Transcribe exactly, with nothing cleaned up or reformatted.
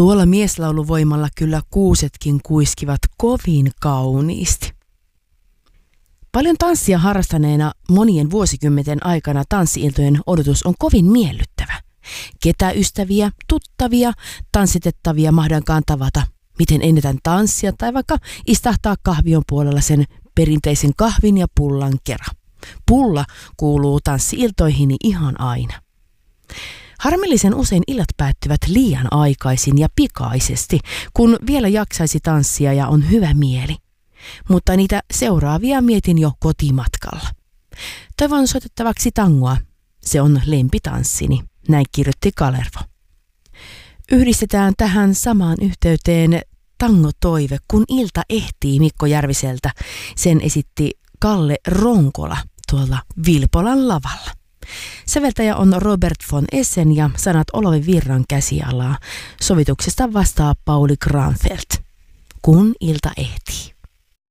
Tuolla mieslauluvoimalla kyllä kuusetkin kuiskivat kovin kauniisti. Paljon tanssia harrastaneena monien vuosikymmenten aikana tanssi-iltojen odotus on kovin miellyttävä. Ketä ystäviä, tuttavia, tanssitettavia mahdankaan tavata, miten ennetään tanssia tai vaikka istahtaa kahvion puolella sen perinteisen kahvin ja pullan kera. Pulla kuuluu tanssi-iltoihini ihan aina. Harmillisen usein illat päättyvät liian aikaisin ja pikaisesti, kun vielä jaksaisi tanssia ja on hyvä mieli. Mutta niitä seuraavia mietin jo kotimatkalla. Toivon soitettavaksi tangoa. Se on lempitanssini, näin kirjoitti Kalervo. Yhdistetään tähän samaan yhteyteen tangotoive, kun ilta ehtii Mikko Järviseltä. Sen esitti Kalle Ronkola tuolla Vilpolan lavalla. Säveltäjä on Robert von Essen ja sanat Olavi Virran käsialaa. Sovituksesta vastaa Pauli Granfeldt. Kun ilta ehtii.